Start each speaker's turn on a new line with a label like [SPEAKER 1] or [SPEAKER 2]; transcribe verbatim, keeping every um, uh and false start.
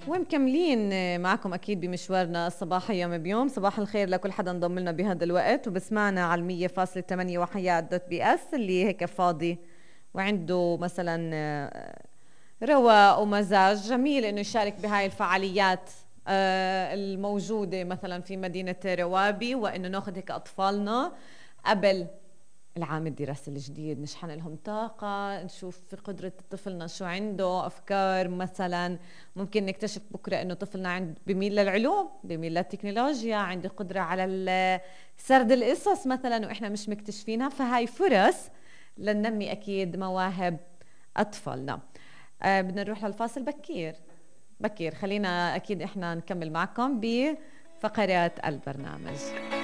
[SPEAKER 1] ومكملين معكم أكيد بمشوارنا الصباحي يوم بيوم. صباح الخير لكل حدا انضم لنا بهذا الوقت وبسمعنا على المية فاصلة ثمانية وحياة دوت بي اس، اللي هيك فاضي وعنده مثلا رواق ومزاج جميل إنه يشارك بهاي الفعاليات الموجودة مثلا في مدينة روابي، وإنه ناخذ هيك أطفالنا قبل العام الدراسي الجديد، نشحن لهم طاقة، نشوف في قدرة طفلنا شو عنده أفكار. مثلا ممكن نكتشف بكرة إنه طفلنا عند بميل للعلوم، بميل للتكنولوجيا، عنده قدرة على سرد القصص مثلا وإحنا مش مكتشفينها. فهاي فرص لننمي أكيد مواهب أطفالنا. آه بدنا نروح للفاصل بكير بكير. خلينا أكيد إحنا نكمل معكم بفقرات البرنامج.